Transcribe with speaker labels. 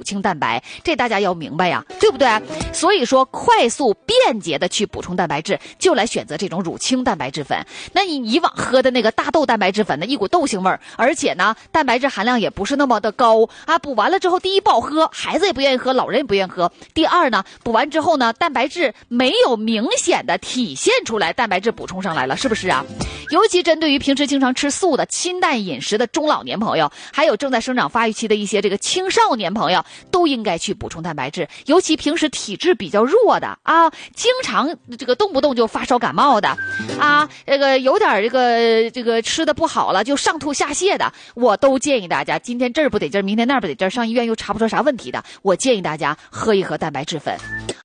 Speaker 1: 清蛋白，这大家要明白呀，对不对？所以说快速便捷的去补充蛋白质，就来选择这种乳清蛋白质粉。那你以往喝的那个大豆蛋白质粉呢，一股豆腥味儿，而且呢蛋白质含量也不是那么的高啊。补完了之后，第一不好喝，孩子也不愿意喝，老人也不愿意喝。第二呢，补完之后呢，蛋白质没有明显的体现出来，蛋白质补充上来了，是不是啊？尤其针对于平时经常吃素的清淡饮食的中老年朋友，还有正在生长发育期的一些这个青少年朋友，都应该去补充蛋白质。尤其平时体质比较弱的啊，经常这个动不动就发烧感冒的啊，这个有点这个吃的不好了就上吐下泻的，我都建议大家，今天这儿不得劲儿，明天那儿不得劲儿，上医院又查不出啥问题的，我建议大家喝一盒蛋白质粉。